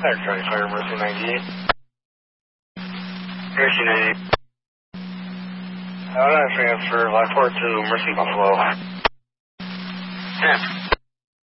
Charlie Fire, Mercy 98. Mercy 98. Transfer, Blackport to Mercy Buffalo. 10.